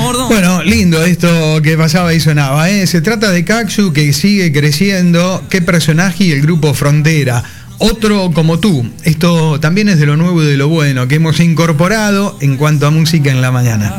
Bueno, lindo esto que pasaba y sonaba, ¿eh? Se trata de Caxu, que sigue creciendo. Qué personaje, y el grupo Frontera. Otro como tú. Esto también es de lo nuevo y de lo bueno que hemos incorporado en cuanto a música en la mañana.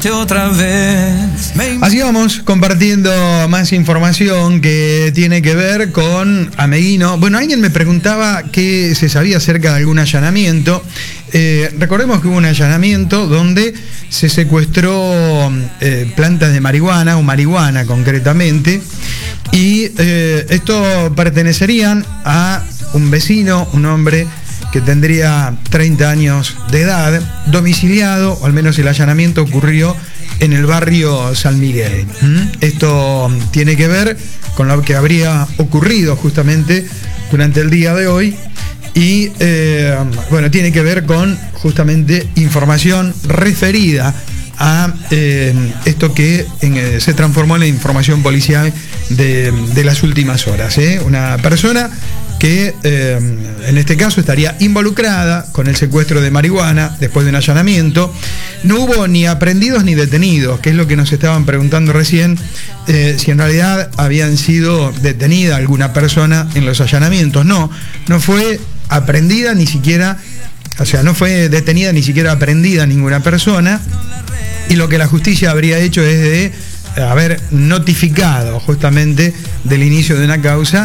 Así vamos compartiendo más información que tiene que ver con Ameguino. Bueno, alguien me preguntaba qué se sabía acerca de algún allanamiento. Recordemos que hubo un allanamiento donde se secuestró plantas de marihuana, o marihuana concretamente, y esto pertenecerían a un vecino, un hombre que tendría 30 años de edad, domiciliado, o al menos el allanamiento ocurrió en el barrio San Miguel. Esto tiene que ver con lo que habría ocurrido justamente durante el día de hoy y, bueno, tiene que ver con justamente información referida a esto que se transformó en la información policial de las últimas horas. Una persona que en este caso estaría involucrada con el secuestro de marihuana después de un allanamiento. No hubo ni aprehendidos ni detenidos, que es lo que nos estaban preguntando recién, si en realidad habían sido detenida alguna persona en los allanamientos. No fue aprehendida ni siquiera, o sea, no fue detenida ni siquiera aprehendida ninguna persona, y lo que la justicia habría hecho es de haber notificado justamente del inicio de una causa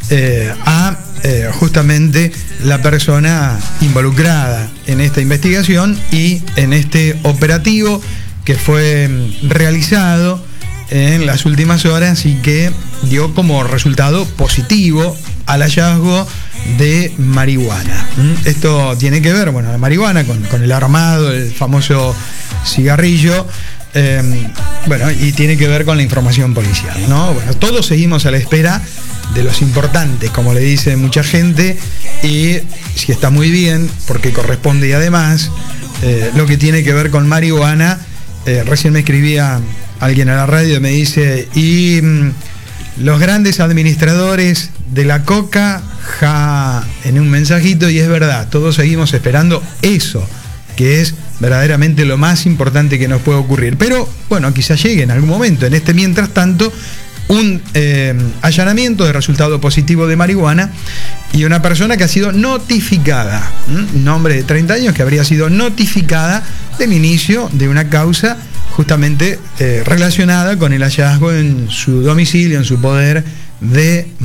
a justamente la persona involucrada en esta investigación y en este operativo que fue realizado en las últimas horas y que dio como resultado positivo al hallazgo de marihuana. Esto tiene que ver, bueno, la marihuana con el armado, el famoso cigarrillo. Bueno, y tiene que ver con la información policial, ¿no? Bueno, todos seguimos a la espera de los importantes, como le dice mucha gente, y si está muy bien, porque corresponde, y además, lo que tiene que ver con marihuana. Recién me escribía alguien a la radio y me dice, y los grandes administradores de la coca, en un mensajito, y es verdad, todos seguimos esperando eso, que es verdaderamente lo más importante que nos puede ocurrir. Pero bueno, quizás llegue en algún momento. En este mientras tanto, un allanamiento de resultado positivo de marihuana y una persona que ha sido notificada, un hombre de 30 años que habría sido notificada del inicio de una causa justamente relacionada con el hallazgo en su domicilio, en su poder, de